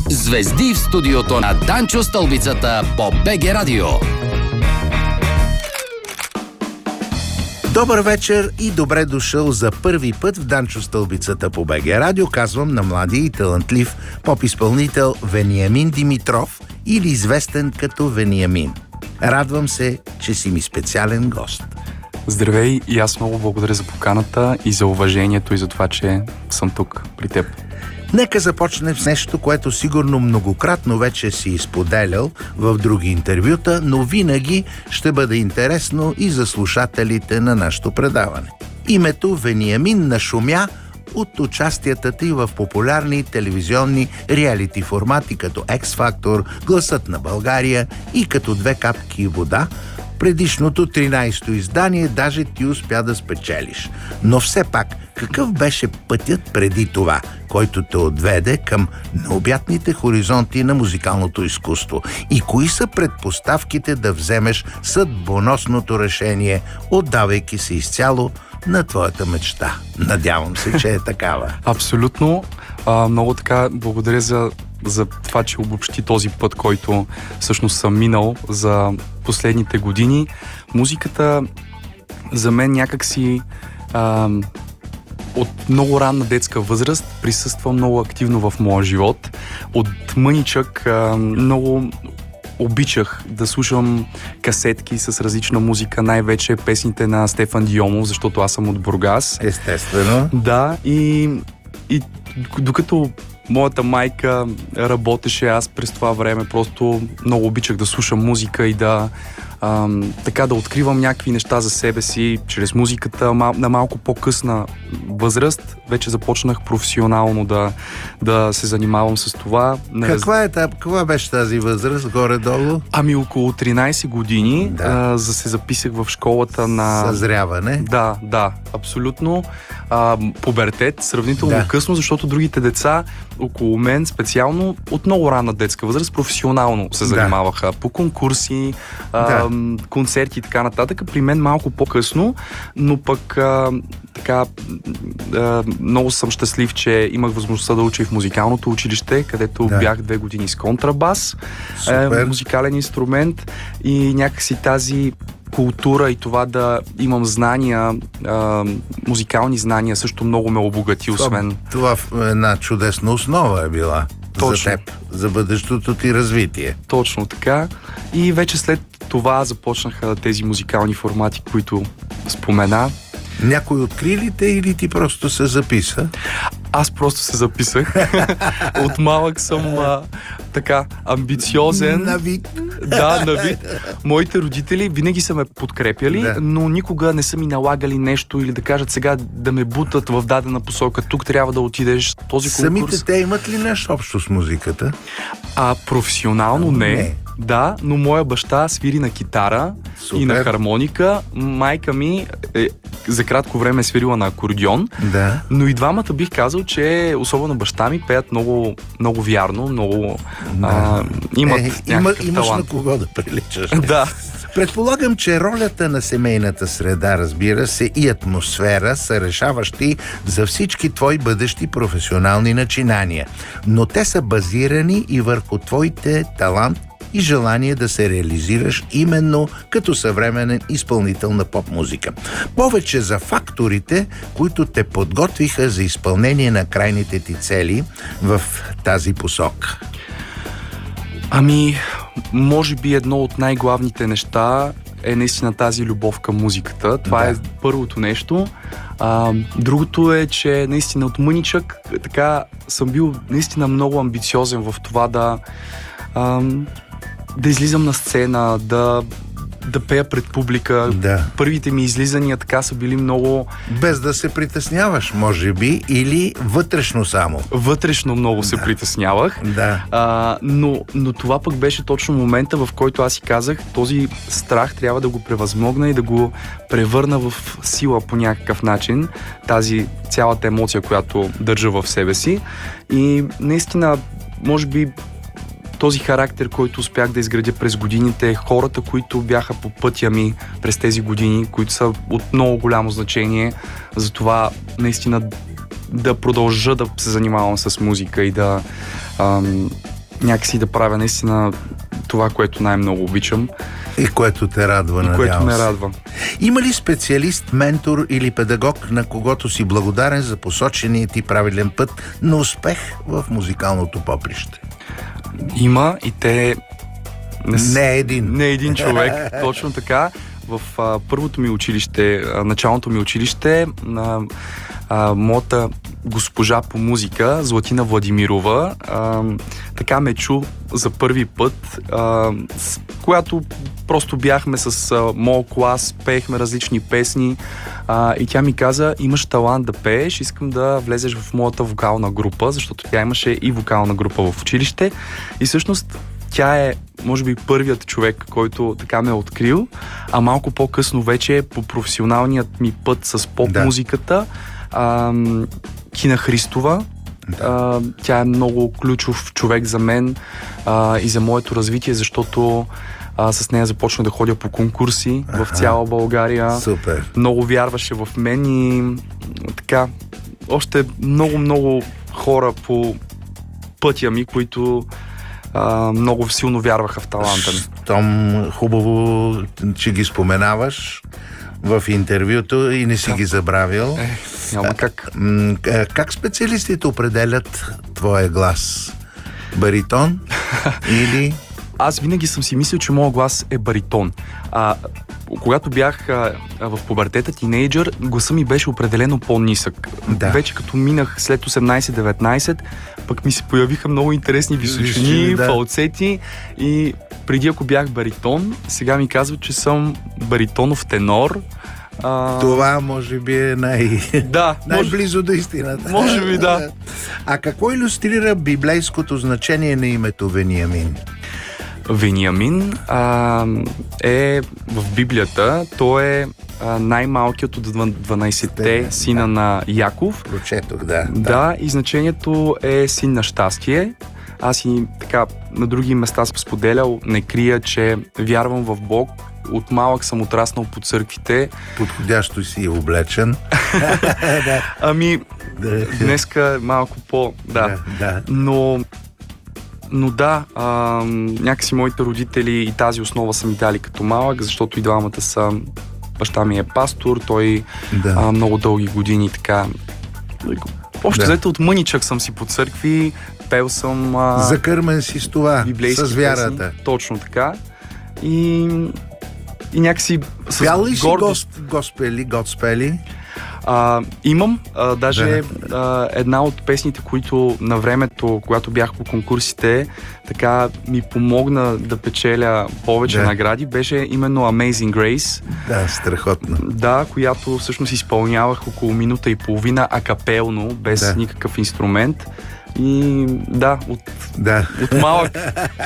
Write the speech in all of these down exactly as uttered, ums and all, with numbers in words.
Звезди в студиото на Данчо Стълбицата по БГ Радио. Добър вечер и добре дошъл за първи път в Данчо Стълбицата по БГ Радио. Казвам на млади и талантлив поп-изпълнител Вениамин Димитров или известен като Вениамин. Радвам се, че си ми специален гост. Здравей, и аз много благодаря за поканата и за уважението и за това, че съм тук при теб. Нека започнем с нещо, което сигурно многократно вече си изподелял в други интервюта, но винаги ще бъде интересно и за слушателите на нашето предаване. Името Вениамин нашумя от участията ти в популярни телевизионни реалити формати като X-Factor, Гласът на България и Като две капки вода. Предишното тринайсето издание даже ти успя да спечелиш. Но все пак, какъв беше пътят преди това, който те отведе към необятните хоризонти на музикалното изкуство? И кои са предпоставките да вземеш съдбоносното решение, отдавайки се изцяло на твоята мечта? Надявам се, че е такава. Абсолютно. А, много така благодаря за, за това, че обобщи този път, който всъщност съм минал за последните години. Музиката за мен някакси а, от много ранна детска възраст присъства много активно в моя живот. От мъничък а, много обичах да слушам касетки с различна музика, най-вече песните на Стефан Дионов, защото аз съм от Бургас. Естествено. Да, и, и докато моята майка работеше, аз през това време просто много обичах да слушам музика и да ам, така да откривам някакви неща за себе си чрез музиката. Мал, на малко по-късна възраст вече започнах професионално да, да се занимавам с това. Каква е та, каква беше тази възраст, горе-долу? Ами около тринайсет години, да. а, за се записах в школата на... Съзряване? Да, да, абсолютно. А, пубертет, сравнително да. късно, защото другите деца около мен специално от много ранна детска възраст професионално се занимаваха да. по конкурси, а, да. концерти и така нататък. При мен малко по-късно, но пък а, така а, много съм щастлив, че имах възможността да уча и в музикалното училище, където да. бях две години с контрабас, е, музикален инструмент и някакси тази култура и това да имам знания, а, музикални знания също много ме обогати, освен... Това, това една чудесна основа е била. Точно. За теб, за бъдещото ти развитие. Точно така. И вече след това започнаха тези музикални формати, които спомена. Някой откри ли те или ти просто се записа? Аз просто се записах. От малък съм а, така амбициозен. На вид. Да, на вид. Моите родители винаги са ме подкрепяли, да. но никога не са ми налагали нещо или да кажат сега да ме бутат в дадена посока. Тук трябва да отидеш. Този конкурс. Самите те имат ли нещо общо с музиката? А професионално не. не. Да, но моя баща свири на китара. Супер. И на хармоника. Майка ми е, за кратко време е свирила на акордеон. Да. Но и двамата бих казал, че особено баща ми пеят много, много вярно, много да. а, имат е, има, някакъв имаш талант. на кого да приличаш. Да. Предполагам, че ролята на семейната среда, разбира се, и атмосфера са решаващи за всички твои бъдещи професионални начинания. Но те са базирани и върху твоите талант и желание да се реализираш именно като съвременен изпълнител на поп-музика. Повече за факторите, които те подготвиха за изпълнение на крайните ти цели в тази посока. Ами, може би едно от най-главните неща е наистина тази любов към музиката. Това да. е първото нещо. А, другото е, че наистина от мъничък така съм бил наистина много амбициозен в това да а, да излизам на сцена, да, да пея пред публика. Да. Първите ми излизания така са били много... Без да се притесняваш, може би, или вътрешно само? Вътрешно много да. се притеснявах. Да. А, но, но това пък беше точно момента, в който аз си казах, този страх трябва да го превъзмогна и да го превърна в сила по някакъв начин. Тази цялата емоция, която държа в себе си. И наистина, може би, този характер, който успях да изградя през годините, хората, които бяха по пътя ми през тези години, които са от много голямо значение за това наистина да продължа да се занимавам с музика и да, ам, някакси да правя наистина това, което най-много обичам. И което те радва, и надявам което ме се. радва. Има ли специалист, ментор или педагог, на когото си благодарен за посочения ти правилен път на успех в музикалното поприще? Има и те... Не, не е един. Не е един човек, точно така. В а, първото ми училище, а, началното ми училище, а, а, моята госпожа по музика, Златина Владимирова, а, така ме чу за първи път, а, с, която просто бяхме с а, моят клас, пеехме различни песни, а, и тя ми каза: имаш талант да пееш, искам да влезеш в моята вокална група, защото тя имаше и вокална група в училище. И всъщност тя е, може би, първият човек, който така ме е открил, а малко по-късно вече по професионалният ми път с поп-музиката, да. Кина Христова. Да. А, тя е много ключов човек за мен а, и за моето развитие, защото а, с нея започна да ходя по конкурси Аха. в цяла България. Супер. Много вярваше в мен и така, още много-много хора по пътя ми, които Uh, много силно вярваха в таланта ми. Том, хубаво, че ги споменаваш в интервюто и не си да. ги забравил. Е, няма как. А, как специалистите определят твоя глас? Баритон или... Аз винаги съм си мислил, че моят глас е баритон. А, когато бях а, в пубертета, тинейджър, гласа ми беше определено по-нисък. Да. Вече като минах след осемнайсет-деветнайсет, пък ми се появиха много интересни височини, да. фалцети и преди, ако бях баритон, сега ми казват, че съм баритонов тенор. А... Това може би е най... да, най-близо до истината. Може би да. А какво илюстрира библейското значение на името Вениамин? Вениамин а, е в Библията. Той е а, най-малкият от дванайсетте сина да. на Яков. Прочетох, да. Да, и значението е син на щастие. Аз и така на други места съм споделял, не крия, че вярвам в Бог. От малък съм отраснал по църквите. Подходящо си облечен. Ами, днеска малко по... Да, да, да. Но... Но да, а, някакси моите родители и тази основа са ми дали като малък, защото и двамата са... Баща ми е пастор, той да. а, много дълги години така... Общо да. взето от мъничък съм си по църкви, пел съм... А, закърмен си с това, с вярата. Песни, точно така. И, и някакси... Пял ли си гос, госпели, готспели? А, имам, а, даже да. а, една от песните, които на времето, когато бях по конкурсите, така ми помогна да печеля повече да. награди, беше именно Amazing Grace. Да, страхотно. Да, която всъщност изпълнявах около минута и половина акапелно, без да. никакъв инструмент. И да, от, да. от малък.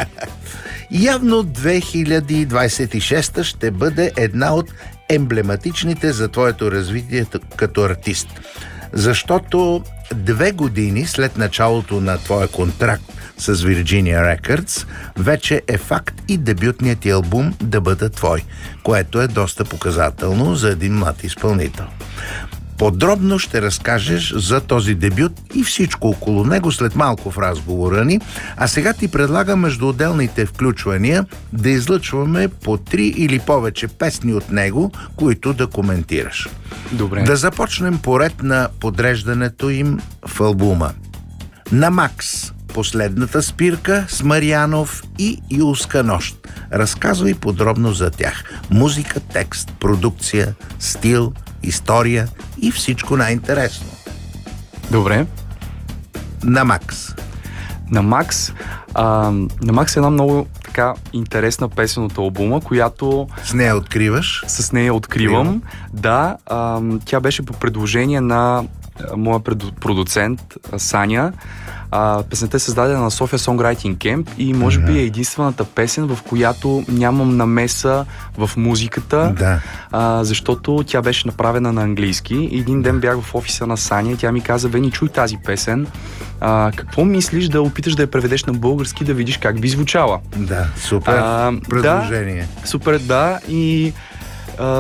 Явно две хиляди двайсет и шеста ще бъде една от емблематичните за твоето развитие като артист. Защото две години след началото на твоя контракт с Virginia Records, вече е факт и дебютният ти албум да бъде твой, което е доста показателно за един млад изпълнител. Подробно ще разкажеш за този дебют и всичко около него след малко в разговора ни, а сега ти предлагам между отделните включвания да излъчваме по три или повече песни от него, които да коментираш. Добре. Да започнем поред на подреждането им в албума. На Макс, последната спирка с Марянов и Юлска нощ. Разказвай подробно за тях. Музика, текст, продукция, стил, история и всичко най-интересно. Добре. На Макс. На Макс. А, на Макс е една много така интересна песен от албума, която... С нея откриваш? С нея откривам. Откривам. Да. А, тя беше по предложение на моя продуцент Саня. А, песента е създадена на София Songwriting Camp и може би е единствената песен, в която нямам намеса в музиката, да. а, защото тя беше направена на английски. И един ден бях в офиса на Саня и тя ми каза: Вени, чуй тази песен, а, какво мислиш да опиташ да я преведеш на български, да видиш как би звучала? Да, супер а, предложение. Да, супер, да. И а,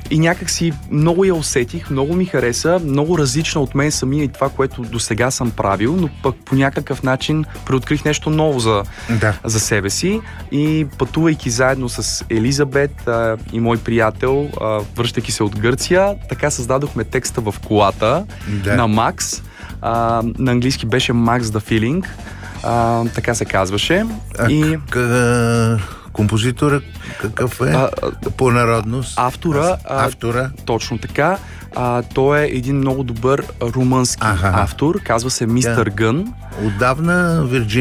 и някак си много я усетих, много ми хареса, много различна от мен самия и това, което до сега съм правил, но пък по някакъв начин преоткрих нещо ново за, да. за себе си и пътувайки заедно с Елизабет а, и мой приятел, а, връщайки се от Гърция, така създадохме текста в колата да. на Max. А, на английски беше Max the Feeling, а, така се казваше. А, и... к- композитора какъв е? А, по народност? Автора. А, автора? А, точно така. А, той е един много добър румънски Аха. автор. Казва се Мистер Гън. Отдавна Вирджиния